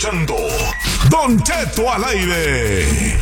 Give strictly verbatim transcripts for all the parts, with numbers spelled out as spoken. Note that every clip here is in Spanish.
Don Cheto al aire.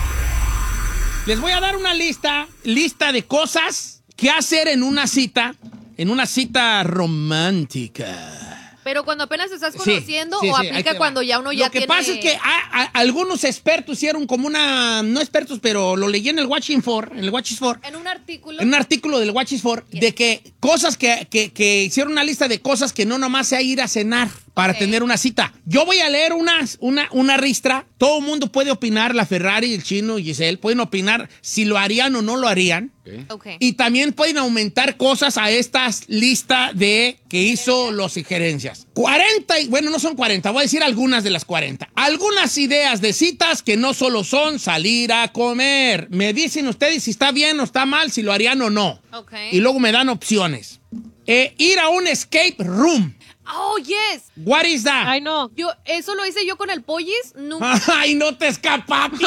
Les voy a dar una lista, lista de cosas que hacer en una cita, en una cita romántica. Pero cuando apenas estás conociendo, sí, sí, o sí, aplica cuando ya uno ya Lo que tiene... pasa es que a, a, algunos expertos hicieron como una, no expertos, pero lo leí en el Watching For, en el Watching For. En un artículo. En un artículo del Watching For, yes. De que cosas que, que, que hicieron una lista de cosas que no nomás sea ir a cenar para okay. tener una cita. Yo voy a leer una, una, una ristra. Todo el mundo puede opinar, la Ferrari, el Chino, Giselle, pueden opinar si lo harían o no lo harían. Okay. Okay. Y también pueden aumentar cosas a esta lista de que hizo los sugerencias. cuarenta, bueno, no son cuarenta, voy a decir algunas de las cuarenta. Algunas ideas de citas que no solo son salir a comer. Me dicen ustedes si está bien o está mal, si lo harían o no. Okay. Y luego me dan opciones. Eh, ir a un escape room. Oh, yes. What is that? Ay, no. Yo, eso lo hice yo con el Pollis. No. Ay, no te escapaste.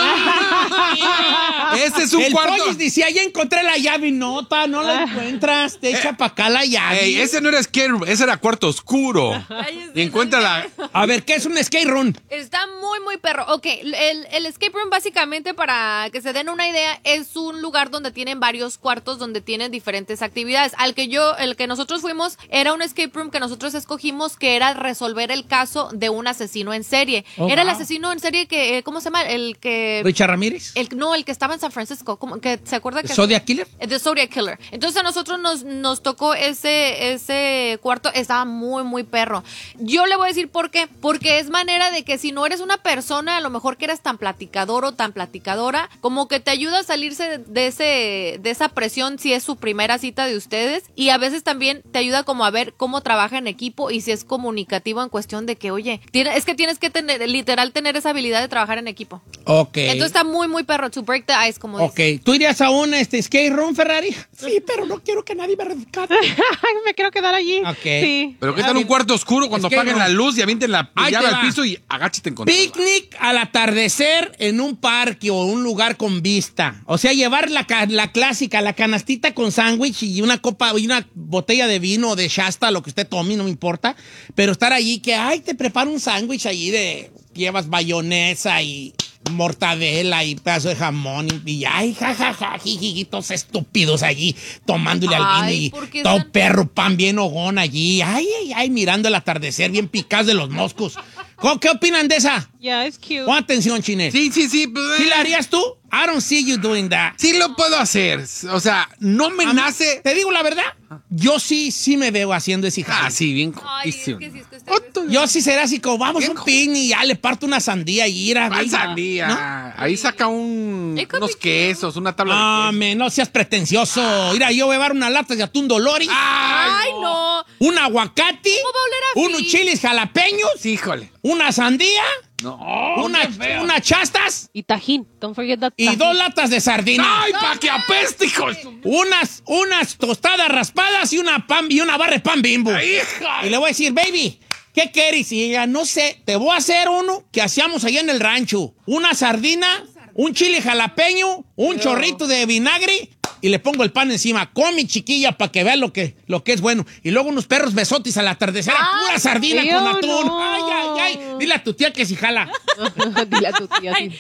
Ese es un el cuarto. El Pollis decía, ya encontré la llave. Nota, no la encuentras. Te echa para acá la llave. Ey, ese no era skate room, ese era cuarto oscuro. Ay, y encuentra la... A ver, ¿qué es un skate room? Está muy, muy perro. Ok, el, el escape room básicamente, para que se den una idea, es un lugar donde tienen varios cuartos donde tienen diferentes actividades. Al que yo, el que nosotros fuimos, era un escape room que nosotros escogimos, que era resolver el caso de un asesino en serie. Oh, era wow. el asesino en serie que, ¿cómo se llama? El que... ¿Richard Ramírez? El, no, el que estaba en San Francisco. ¿Cómo, que, ¿Se acuerda? Que ¿Zodiac Killer? The Zodiac Killer. Entonces a nosotros nos, nos tocó ese, ese cuarto. Estaba muy, muy perro. Yo le voy a decir por qué. Porque es manera de que si no eres una persona, a lo mejor que eres tan platicador o tan platicadora, como que te ayuda a salirse de, ese, de esa presión si es su primera cita de ustedes. Y a veces también te ayuda como a ver cómo trabaja en equipo y si es comunicativo en cuestión de que, oye, tiene, es que tienes que tener, literal, tener esa habilidad de trabajar en equipo. Ok. Entonces está muy, muy perro, to break the ice, como Ok. dice. ¿Tú irías a un este, skate room, Ferrari? Sí, pero no quiero que nadie me rescate. Me quiero quedar allí. Ok. Sí. Pero ¿qué tal un cuarto oscuro cuando apaguen la luz y avienten la llave al piso y agáchate en control? Picnic al atardecer en un parque o un lugar con vista. O sea, llevar la, la clásica, la canastita con sándwich y una copa y una botella de vino o de Shasta, lo que usted tome, no me importa. Pero estar allí que, ay, te preparo un sándwich allí de, llevas bayonesa y mortadela y pedazo de jamón y, y ay, jajaja, jijitos estúpidos allí tomándole al vino y todo están... perro pan bien hogón allí, ay, ay, ay, mirando el atardecer bien picados de los moscos. ¿Qué opinan de esa? Yeah, it's cute. Pon atención, Chinés. Sí, sí, sí. ¿Sí la harías tú? I don't see you doing that. Sí lo puedo hacer. O sea, no me A nace... Mí, te digo la verdad, yo sí, sí me veo haciendo ese jale. Ah, sí, bien. Ay, es que sí, es que usted yo sí será así como, vamos a un picnic y ya le parto una sandía y ir a... ¿Cuál sandía? ¿No? Ahí saca un, unos quesos, una tabla no, de quesos. Me, no seas pretencioso. Ah. Mira, yo voy a llevar una lata de atún Dolores. Ay, Ay no. Un aguacate. ¿Cómo va a oler así? Unos chiles jalapeños. Híjole. Una sandía. No. Una, una chastas. Y tajín. Don't forget that y tajín. dos latas de sardina. ¡Ay, pa' que apeste, hijos! Unas, unas tostadas raspadas y una pan y una barra de pan Bimbo. Ay, hija. Y le voy a decir, baby, ¿qué quieres? Y ella, no sé, te voy a hacer uno que hacíamos allá en el rancho. Una sardina, un chile jalapeño, un Yo. chorrito de vinagre y le pongo el pan encima. Come, chiquilla, para que vea lo que, lo que es bueno. Y luego unos perros besotis al atardecer. Ay, pura sardina tío, con atún. No. Ay, ay, ay. Dile a tu tía que si jala. Dile a tu tía, sí.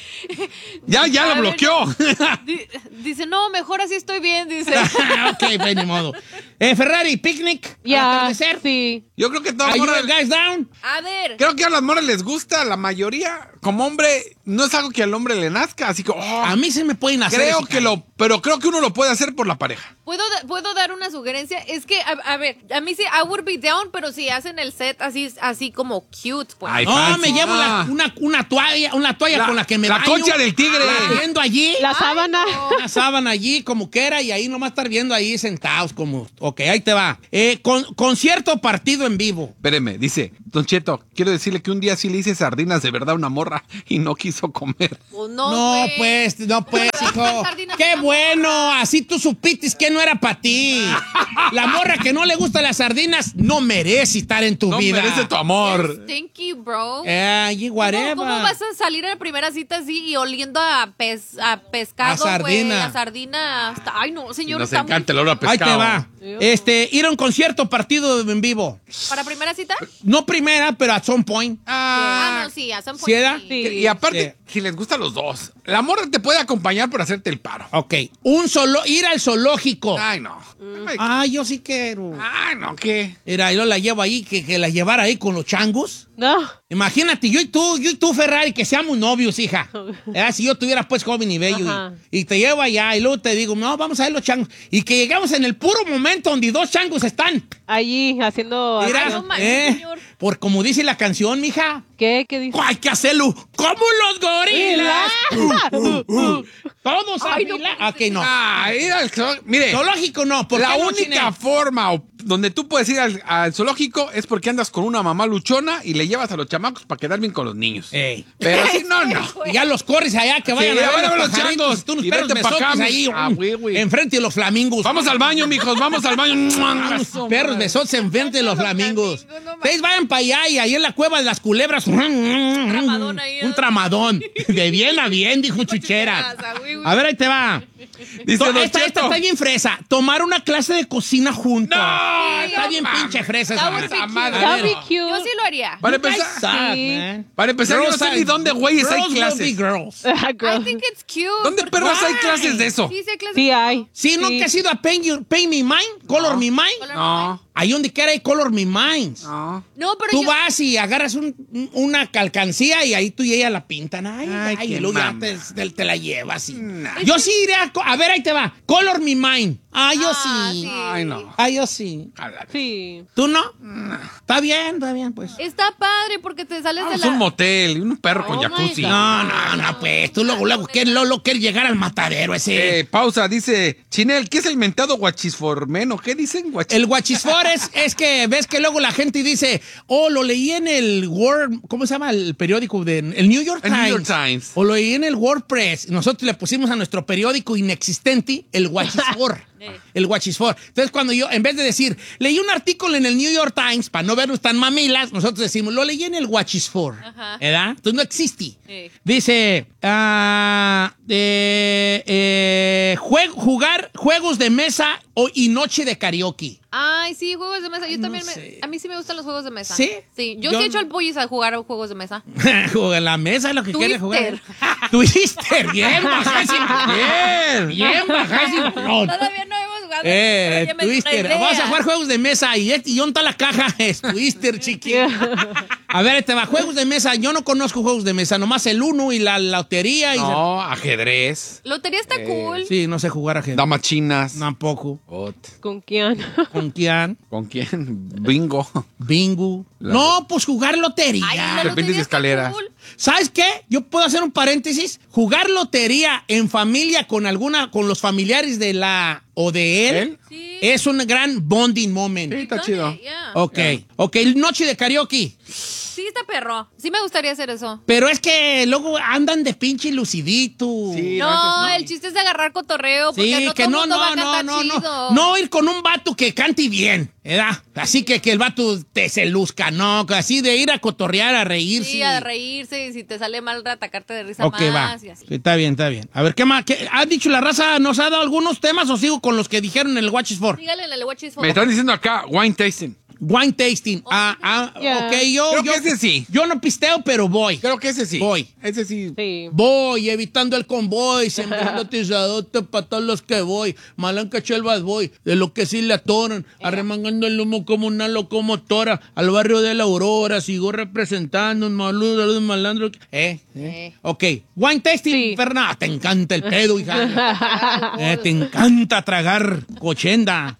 Ya, ya lo bloqueó. Dice, no, mejor así estoy bien, dice. Ok, pues ni modo. Eh, Ferrari, picnic, ya, al atardecer. Sí. Yo creo que todo Are you morra... guys down? A ver. Creo que a las morras les gusta, la mayoría. Como hombre, no es algo que al hombre le nazca, así que... Oh, a mí se me pueden hacer Creo que lo... Pero creo que uno lo puede hacer por la pareja. ¿Puedo, ¿Puedo dar una sugerencia? Es que, a, a ver, a mí sí, I would be down, pero si hacen el set así, así como cute, pues. Ay, no, fancy. me llevo Ah. la, una, una toalla, una toalla La- con la que me la baño. concha del tigre. La viendo allí. La sábana. Una sábana allí, como que era, y ahí nomás estar viendo ahí sentados, como... Ok, ahí te va. Eh, con, concierto partido en vivo. Espéreme, dice, Don Cheto, quiero decirle que un día sí le hice sardinas de verdad a una morra y no quiso comer. Pues no, No, pues. pues, no, pues, hijo. Sardinas Qué están bueno, así tú supitis que no era para ti. La morra que no le gustan las sardinas no merece estar en tu No vida. merece tu amor. Stinky, bro. Eh, y whatever. ¿Cómo, ¿Cómo vas a salir en la primera cita así y oliendo a, pez, a pescado, A güey? sardina. A sardina. Hasta- Ay, no, señor. Nos está encanta el muy... olor a Ahí pescado. te va. Este, ir a un concierto partido en vivo. ¿Para primera cita? No primera, pero at some point. Ah, Ah, no, sí, a some ¿Sí point era? sí. Sí. y aparte, si les gustan los dos, la morra te puede acompañar por hacerte el paro. Ok. Un solo, ir al zoológico. Ay, no. Ay, Ah, yo sí quiero. ay, no, ¿qué? Mira, yo la llevo ahí, que, que la llevara ahí con los changos. No. Imagínate, yo y tú, yo y tú, Ferrari, que seamos novios, hija. ¿Eh? Si yo tuviera pues joven y bello Ajá. y, y te llevo allá y luego te digo, no, vamos a ver los changos. Y que llegamos en el puro momento donde dos changos están. Allí haciendo. Mira, no manches, ¿eh? señor. Por como dice la canción, mija. ¿Qué? ¿Qué dice? Hay que hacerlo como los gorilas. Uh, uh, uh. Todos a Ay, no fila. puede Ok, ser. no. Ah, ir al zoológico. Mire, Zoológico no, porque la no, única Chinel? forma o- donde tú puedes ir al, al zoológico es porque andas con una mamá luchona y le llevas a los chamacos para quedar bien con los niños. Ey. Pero si no, no. Y ya los corres allá, que vayan Sí, a ver van a ver los los pajaritos, changos. tú unos Y perros vente pa' acá, besotes mi- ahí, Ah, um, güey, güey. enfrente de los flamingos. Vamos al baño, mijos, vamos al baño. Unos perros besotes enfrente de los flamingos. flamingos, no manches. Ustedes vayan para allá y ahí en la cueva de las culebras. Un tramadón ahí, ¿no? Un tramadón. De bien a bien, dijo Chucheras. Chucheras, ah, güey, güey. A ver, ahí te va. Dice To- Don esta, esta Cheto. está bien fresa. Tomar una clase de cocina juntos. No, Está no bien mames. pinche fresa That esa would be madre. cute. madre. That would be Pero- cute. Yo sí lo haría. Para You guys empezar, suck, Sí. man. para empezar, yo no Girls sé are- ni dónde, güeyes, hay girls will be clases. girls. I Girl. think it's cute. ¿Dónde porque- perras hay Why? clases de eso? Sí, sí hay clases. Sí hay. Sí, ¿no Sí. que has ido a Paint, Your- Paint Me Mind? Color Me Mind. No, Ahí donde quiera hay Color Me Minds. no. No, pero Tú yo... vas y agarras un- un- una calcancía y ahí tú y ella la pintan. Ay, Ay, ay, qué y luego ya mamá. te, te- te la llevas. Y... Nah. Yo sí iré a... co- A ver, ahí te va. Color Me Mind. Ah, yo Ah, sí. sí. Ay, no. Ah, yo sí. Jálate. Sí. ¿Tú no? Está bien, está bien, pues. Está padre porque te sales de Vamos la... a un motel y un perro con Oh, jacuzzi. my God. No, no, no, pues. Tú luego, luego, ¿qué? Lolo quiere llegar al matadero ese. Eh, pausa, dice Chinel, ¿qué es el mentado guachisformeno? ¿Qué dicen? Guachis- El guachisfor es, es que ves que luego la gente dice, oh, lo leí en el Word, ¿cómo se llama el periódico? De, el New York El Times. New York Times. O lo leí en el WordPress. Nosotros le pusimos a nuestro periódico inexistente el guachisfor. El guachisfor. Entonces, cuando yo, en vez de decir, leí un artículo en el New York Times, para no vernos tan mamilas, nosotros decimos, lo leí en el guachisfor. Ajá. ¿Verdad? Entonces no existe. Sí. Dice, ah, eh, eh, jue- jugar juegos de mesa o, y noche de karaoke. Ay, sí, juegos de mesa. Yo también me... sé. A mí sí me gustan los juegos de mesa. ¿Sí? Sí. Yo, Yo sí he hecho no. al bullis a jugar a juegos de mesa. Juega en la mesa es lo que quiere Twister. jugar. Twister, bien, bajísimo. Bien, bien, bajísimo. No. Todavía no hemos jugado. Eh, pero ya me dio Twister. una idea. Vamos a jugar juegos de mesa. ¿Y, este- y dónde está la caja? Es Twister, chiqui. A ver, te va. Juegos de mesa. Yo no conozco juegos de mesa. Nomás el uno y la lotería. Y No, ajedrez, Lotería está cool. Sí, no sé jugar a gente. damas chinas. Tampoco. Ot. ¿Con quién? ¿Con quién? ¿Con quién? Bingo. Bingo. La- No, pues jugar lotería. Ay, la Serpientes lotería y está escaleras. cool. ¿Sabes qué? Yo puedo hacer un paréntesis. Jugar lotería en familia con alguna, con los familiares de la o de él, ¿Él? Sí. es un gran bonding moment. Sí, está Done chido. it, yeah. Ok, ok, noche de karaoke. Sí, está perro. Sí me gustaría hacer eso. Pero es que luego andan de pinche lucidito. Sí. No, antes no. el chiste es de agarrar cotorreo. Porque Sí, no que todo no, mundo va no, a no, cantar no, chido. no. No ir con un vato que cante bien, ¿verdad? Así que, que el vato te se luzca, no, así de ir a cotorrear, a reírse. Sí, a reírse y si te sale mal, atacarte de risa Ok, más va. y así. Sí, está bien, está bien. A ver, ¿qué más? ¿Qué, ¿ha dicho la raza? ¿Nos ha dado algunos temas o sigo con los que dijeron en el Watch is For? Dígale en el Watch is For. Me están diciendo acá, wine tasting. Wine tasting. Ah, ah, Yeah. ok, yo, Creo yo, que ese sí. yo no pisteo, pero voy. Creo que ese sí. Voy. Ese sí. Sí. Voy, evitando el convoy, sembrando tizadote para todos los que voy. Malanca chelvas voy, de lo que sí le atoran, arremangando el humo como una locomotora. Al barrio de la Aurora, sigo representando un maludo, un malandro. Eh, eh. Eh. Ok, wine tasting, Sí. Fernanda, te encanta el pedo, hija. Eh, te encanta tragar cochenda.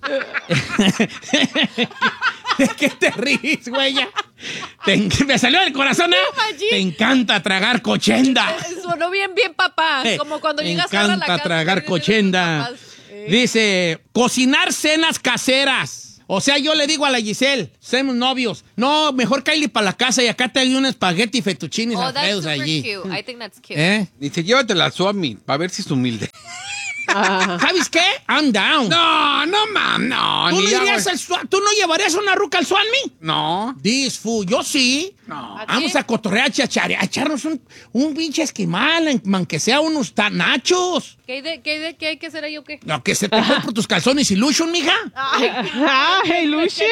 ¿De qué te ríes, güey? Te en- Me salió del corazón, ¿eh? Allí. Te encanta tragar cochenda. Eh, Sonó bien, bien, papá. Eh, Como cuando me llegas ahora a la encanta casa. tragar y dices a tus cochenda. papás, eh, Dice, cocinar cenas caseras. O sea, yo le digo a la Giselle, somos novios. No, mejor Kylie para la casa y acá te hay un espagueti fettuccine Oh, that's alfredos super allí. cute. I think that's cute. ¿Eh? Dice, llévatela a Suami para ver si es humilde. Ah. ¿Sabes qué? I'm down. No, no, mam, no. ¿Tú, ni no ya, irías güey. al Swan- ¿Tú no llevarías una ruca al Swan Me? No. This fool. Yo sí. No. ¿A Vamos qué? a cotorrear, a chachare- a echarnos un, un pinche esquimal, aunque sea unos ta- nachos. ¿Qué hay, de, qué, hay de, ¿Qué hay que hacer ahí o qué? No, que se te compro tus calzones Illusion, mija. Ay, Lucy.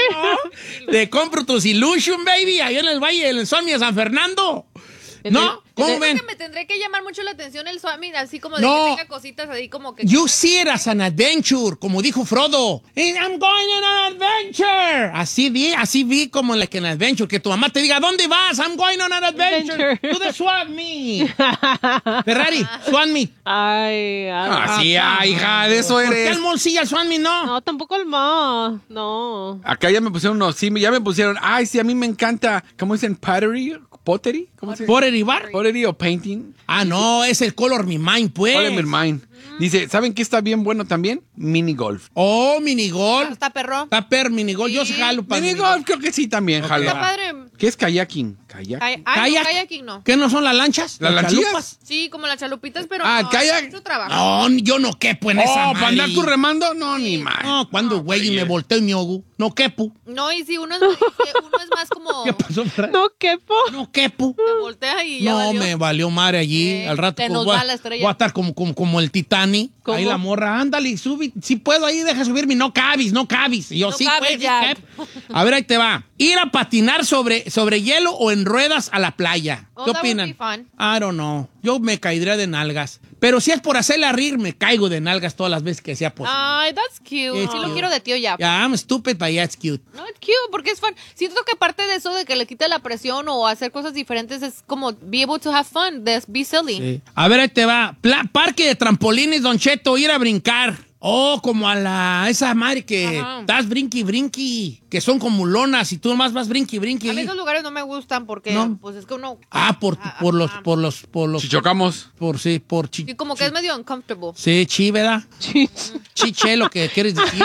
Te compro tus Illusion, baby, ahí en el Valle del Swan Me de San Fernando. ¿No? ¿Cómo Creo ven? que me tendré que llamar mucho la atención el Swami, así como de No. que tenga cositas ahí como que... You see it as an adventure, como dijo Frodo. And I'm going on an adventure. Así vi, así vi como like an adventure. Que tu mamá te diga, ¿dónde vas? I'm going on an adventure. Adventure. To the Swan Me. Ferrari, Swan Me. Ay, ay. Ah, sí, ah, hija, de eso ¿Por qué eres. al mall sí y al Swan Me no? No, tampoco el ma. No. Acá ya me pusieron unos, sí, ya me pusieron, ay, sí, a mí me encanta, ¿cómo dicen? Pottery, pottery, ¿cómo se dice? ¿Por el bar? Pottery o painting. Ah, no, es el Color Me Mind, pues. All in my mind. Dice, ¿saben qué está bien bueno también? Mini golf. Oh, minigolf. Está perro. Está per minigolf. Yo Sí. jalo para Mini golf creo que sí también, Ok. jala. Está padre. ¿Qué es kayaking? Kayak. Ay, ay, no, kayaking no. ¿Qué no son las lanchas? ¿Las lanchillas? chalupas? Sí, como las chalupitas, pero Ah, no, kayak. es mucho trabajo. No, yo no quepo en esa Oh, madre. ¿para andar tú remando? No, ni más. No, cuando güey y me volteo mi ogu. No quepo. No, y si uno es, si uno es más como... ¿Qué pasó, Fran? No quepo. No quepo. Te voltea y ya No, valió. me valió madre allí. Sí, Al rato te pues, nos voy, a- va la estrella. voy a estar como, como, como el Titanic. ¿Cómo? Ahí la morra, ándale, sube. Si puedo ahí, deja subirme. No cabis, no cabis. Y yo No sí, cabes, pues, Jack. sí, A ver, ahí te va. Ir a patinar sobre, sobre hielo o en ruedas a la playa. Oh, ¿Qué that would opinan? be fun. I don't know. Yo me caería de nalgas. Pero si es por hacerla rir, me caigo de nalgas todas las veces que sea posible. Ay, that's cute. It's Sí lo cute. quiero de tío ya. Yeah, I'm stupid, but yeah, it's cute. No, it's cute porque es fun. Siento que parte de eso de que le quita la presión o hacer cosas diferentes es como be able to have fun, de be silly. Sí. A ver, ahí te va. Pla- parque de trampolines, Don Cheto, ir a brincar. Oh, como a la esa madre que Ajá. das brinqui, brinqui, que son como lonas y tú nomás vas brinqui, brinqui. A mí esos lugares no me gustan porque No. pues es que uno... Ah, por, Ah, por los, ajá. por los, por los, Si chocamos. por sí, por chi. Y como que es medio uncomfortable. Sí, chi, ¿verdad? Chis. Chiche, lo que quieres decir.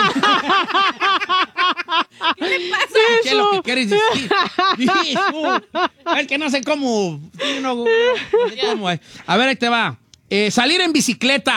¿Qué le pasa? Chiche, lo que quieres decir. Hijo. Es que no sé cómo. sí, no, no sé cómo es. A ver, ahí te va. Eh, salir en bicicleta.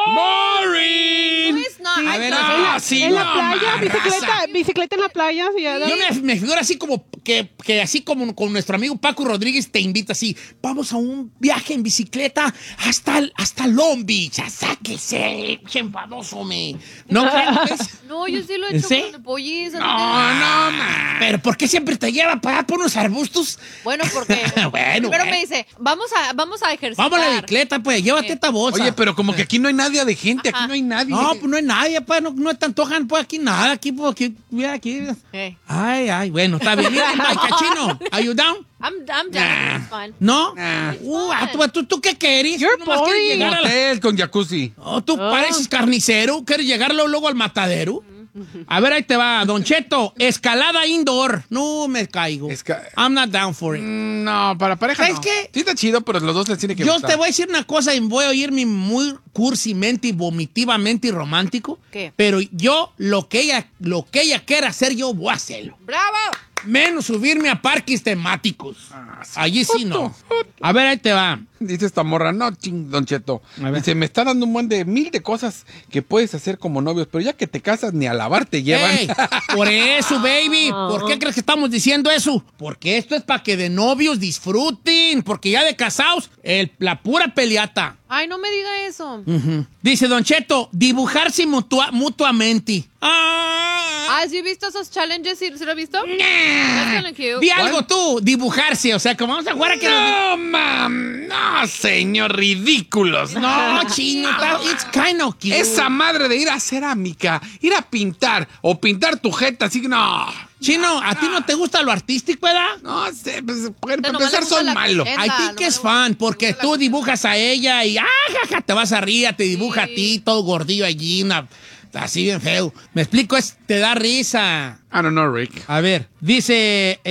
¡Boring! No, it's not. A I ver, don't. no, sí, En la no, playa, ma, bicicleta, raza. bicicleta en la playa. Sí, ya, Yo me, me figuro así como que, que así como con nuestro amigo Paco Rodríguez te invita así, vamos a un viaje en bicicleta hasta, el- hasta Long Beach, a sáquese, che enfadoso me. ¿No crees? No, yo sí lo he hecho ¿Sí? con el pollizo. No, no, ma. Pero ¿por qué siempre te lleva para allá por unos arbustos? Bueno, porque Bueno, primero bueno. me dice, vamos a, vamos a ejercitar. Vamos a la bicicleta, pues, llévate esta bolsa. Oye, pero como que aquí no hay nadie de gente, aquí Ajá. no hay nadie. No, pues no hay nadie, pues, no, no te antojan, pues, aquí nada, aquí, pues, aquí, mira, aquí. Hey, Ay, ay, bueno, está bien. Mira, ay, cachino, are you down? I'm, I'm down. It's fun. ¿No? Nah. Uh, ah, ¿tú, tú, tú qué querés? You're ¿Tú nomás quieres boring. llegar a la- Hotel con jacuzzi. Oh, tú pareces carnicero, ¿quieres llegar luego, luego al matadero? A ver, ahí te va, Don Cheto, escalada indoor. No me caigo. Esca- I'm not down for it. Mm, No, para pareja ¿Sabes no. qué? Sí está chido, pero los dos les tiene que Yo gustar. te voy a decir una cosa y voy a oírme muy cursimente y vomitivamente y romántico. ¿Qué? Pero yo, lo que ella, lo que ella quiera hacer, yo voy a hacerlo. ¡Bravo! Menos subirme a parques temáticos. Allí sí no. A ver, ahí te va. Dice esta morra, no, ching, Don Cheto. A ver. Dice, me está dando un buen de mil de cosas que puedes hacer como novios, pero ya que te casas ni a lavar te llevan. Ey, por eso, baby. ¿Por qué crees que estamos diciendo eso? Porque esto es para que de novios disfruten. Porque ya de casados, el- la pura peleata. Ay, no me diga eso. Ujú. Dice Don Cheto, dibujarse mutua- mutuamente. Ah, Ah, ¿sí he visto esos challenges? ¿Sí, ¿sí lo he visto? That's kinda cute. Di algo tú, dibujarse. O sea, como vamos a jugar a que No, mam, no, señor, ridículos. No, chino, está- it's kind of cute. Esa madre de ir a cerámica, ir a pintar o pintar tu jeta, así que no. Chino, ¿a ti no te gusta lo artístico, verdad? No sé, pues para nomás empezar le gusta son la malos. contenta. I Esa, think no it's me gusta- fun, porque me gusta tú la- dibujas a ella y ¡ah, jaja! Te vas a rir, te dibuja Sí. a ti, todo gordillo allí, una- así bien feo. Me explico, es, te da risa. I don't know, Rick. A ver, dice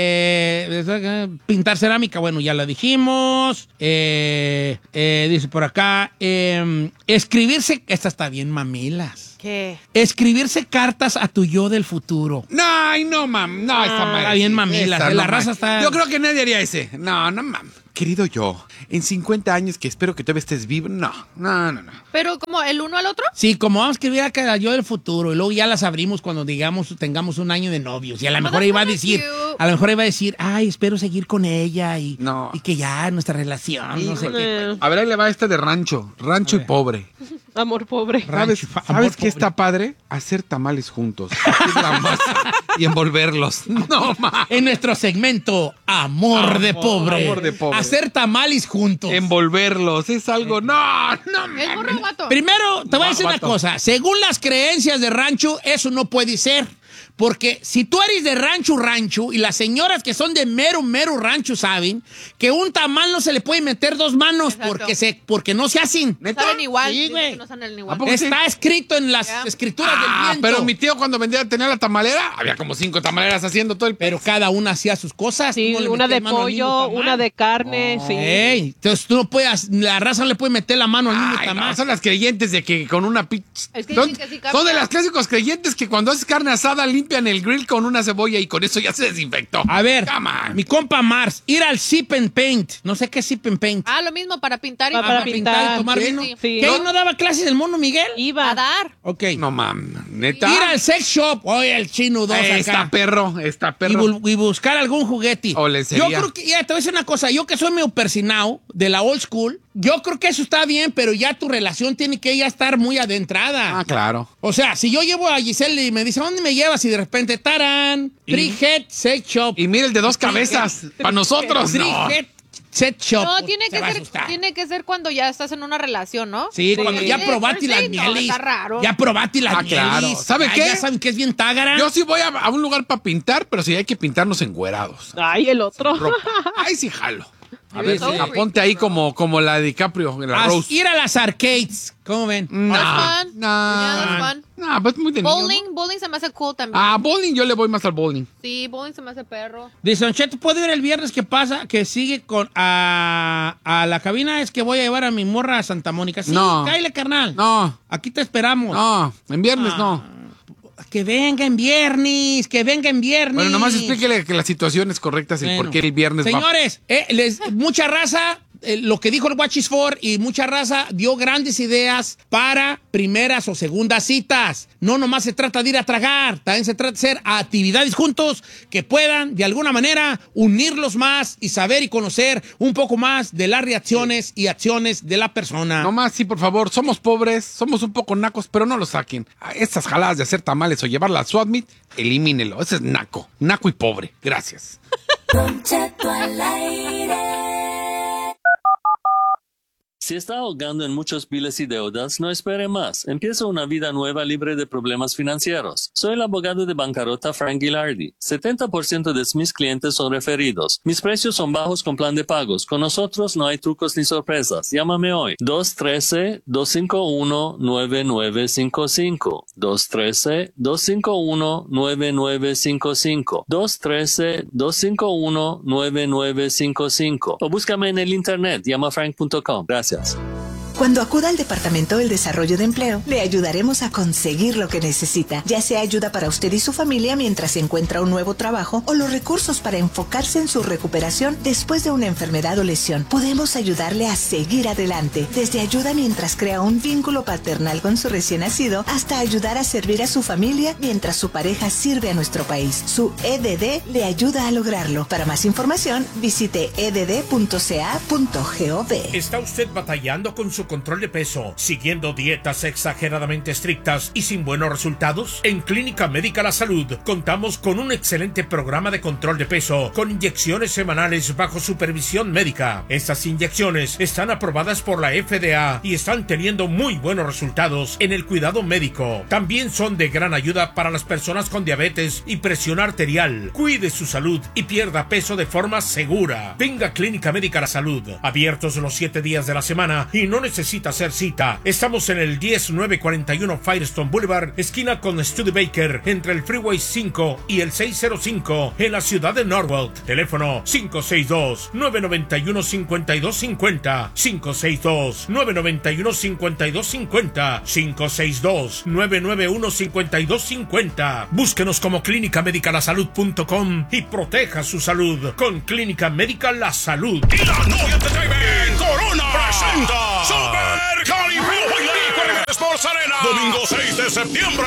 eh, pintar cerámica, bueno, ya la dijimos. Eh, eh, dice por acá, eh, escribirse, esta está bien, mamilas. ¿Qué? Escribirse cartas a tu yo del futuro. No, ay, no, mam, no, esta Ah, madre. está bien sí, mamila, esta, la no, raza mam. está- Yo creo que nadie haría ese. No, no, mam. querido yo, en cincuenta años que espero que todavía estés vivo, no, no, no, no. Pero como el uno al otro. Sí, como vamos a escribir acá yo del futuro y luego ya las abrimos cuando digamos tengamos un año de novios y a lo mejor that's iba a kinda decir, cute. a lo mejor iba a decir, ay, espero seguir con ella y, No. y que ya nuestra relación, no sé qué. Eh, A ver, ahí le va esta de rancho, rancho y pobre. amor pobre. ¿Sabes, Rancho, amor ¿sabes qué pobre. está padre? Hacer tamales juntos. Partir la masa y envolverlos. No, ma. En nuestro segmento, Amor, de Pobre. Amor de Pobre. Hacer tamales juntos. Envolverlos. Es algo. No, no, ¿Es burro o gato? Primero, te voy a decir una Vato. cosa. Según las creencias de rancho, eso no puede ser. Porque si tú eres de rancho, rancho, y las señoras que son de mero, mero rancho saben que un tamal no se le puede meter dos manos Exacto. porque, se, porque no se hacen. ¿Neta? Saben igual. Sí, dicen güey. que no saben ¿A igual. poco sí? Está escrito en las Ya. escrituras del Ah, viento. pero mi tío cuando vendía, tenía la tamalera, había como cinco tamaleras haciendo todo el... Pero cada una hacía sus cosas. Sí, Tú no le una metías de mano al mismo pollo, tamal. una de carne, sí. Ey, entonces tú no puedes, la raza le puede meter la mano al mismo Ay, tamal. no, son las creyentes de que con una pizza... Es que son, dicen que sí cambia. son de las clásicos creyentes que cuando haces carne asada limpian el grill con una cebolla y con eso ya se desinfectó. A ver, Come on. mi compa Mars, ir al Sip and Paint. No sé qué es Sip and Paint. Ah, lo mismo para pintar y Ah, para, para pintar, y tomar sí, vino. sí. Sí. ¿Qué? ¿No daba clases del mono Miguel? Iba. a dar. Ok. No mames, neta. Ir al sex shop. Oye, el chino dos Eh, acá. está perro, está Y, perro. bu- y buscar algún juguete. O lencería. Yo creo que, ya te voy a decir una cosa, yo que soy medio persinado de la old school, yo creo que eso está bien, pero ya tu relación tiene que ya estar muy adentrada. Ah, claro. O sea, si yo llevo a Giselle y me dice, ¿a dónde me llevas? Y de repente, tarán, Three Head Sex Shop. Y mira el de dos cabezas. Para nosotros, Three no. Head Sex Shop. No, tiene Se que va a ser, asustar. tiene que ser cuando ya estás en una relación, ¿no? Sí, Sí. cuando ya Sí, probaste las sí, no, mielis. está raro. Ya probaste las Ah, claro. mielis. ¿Sabe Ya- qué? Ya saben que es bien tágara. Yo sí voy a, a un lugar para pintar, pero sí hay que pintarnos encuerados. Ay, el otro. Ropa. Ay, sí, jalo. A You're ver, so aponte ahí como, como la de DiCaprio, en la As- Rose. ir a las arcades. ¿Cómo ven? No, That's fun. no, Yeah, that's fun. no, pues muy de niño, ¿no? Bowling, bowling se me hace cool también. Ah, bowling, yo le voy más al bowling. Sí, bowling se me hace perro. Dice, Don Cheto, ¿puedo ir el viernes? ¿Qué pasa? Que sigue con a, a la cabina. Es que voy a llevar a mi morra a Santa Mónica. Sí, No. cáile, carnal. No, Aquí te esperamos. no, en viernes Ah. no. Que venga en viernes, que venga en viernes. Bueno, nomás explíquele que las situaciones correctas y Bueno. por qué el viernes va. Señores, eh, les, mucha raza, eh, lo que dijo el Watch is for y mucha raza dio grandes ideas para primeras o segundas citas. No nomás se trata de ir a tragar, también se trata de hacer actividades juntos que puedan de alguna manera unirlos más y saber y conocer un poco más de las reacciones y acciones de la persona. Nomás, sí, por favor, somos pobres, somos un poco nacos, pero no lo saquen. A Estas jaladas de hacer tamales o llevarla al swap meet, elimínelo. Ese es naco, naco y pobre. Gracias. Don Cheto al aire. Si está ahogando en muchos biles y deudas, no espere más. Empieza una vida nueva libre de problemas financieros. Soy el abogado de bancarrota Frank Gilardi. setenta por ciento de mis clientes son referidos. Mis precios son bajos con plan de pagos. Con nosotros no hay trucos ni sorpresas. Llámame hoy. dos uno tres, dos cinco uno, nueve nueve cinco cinco. dos uno tres, dos cinco uno, nueve nueve cinco cinco. dos uno tres, dos cinco uno, nueve nueve cinco cinco. O búscame en el internet. Llama frank punto com. Gracias. Cuando acuda al Departamento del Desarrollo de Empleo, le ayudaremos a conseguir lo que necesita, ya sea ayuda para usted y su familia mientras encuentra un nuevo trabajo o los recursos para enfocarse en su recuperación después de una enfermedad o lesión. Podemos ayudarle a seguir adelante, desde ayuda mientras crea un vínculo paternal con su recién nacido hasta ayudar a servir a su familia mientras su pareja sirve a nuestro país. Su E D D le ayuda a lograrlo. Para más información, visite e d d punto c a punto gov. ¿Está usted batallando con su control de peso, siguiendo dietas exageradamente estrictas y sin buenos resultados? En Clínica Médica La Salud contamos con un excelente programa de control de peso con inyecciones semanales bajo supervisión médica. Estas inyecciones están aprobadas por la F D A y están teniendo muy buenos resultados en el cuidado médico. También son de gran ayuda para las personas con diabetes y presión arterial. Cuide su salud y pierda peso de forma segura. Venga a Clínica Médica La Salud, abiertos los siete días de la semana y no necesita necesita hacer cita. Estamos en el diez nueve cuarenta y uno Firestone Boulevard, esquina con Studebaker, entre el Freeway cinco y el seiscientos cinco, en la ciudad de Norwalk. Teléfono cinco seis dos, nueve nueve uno, cinco dos cinco cero, cinco seis dos, nueve nueve uno, cinco dos cinco cero, cinco seis dos, nueve nueve uno, cinco dos cinco cero. Búsquenos como clínica médica la salud punto com y proteja su salud con Clínica Médica La Salud. Y la novia te trae Corona presenta Super Calibre Sports Arena. Domingo seis de septiembre.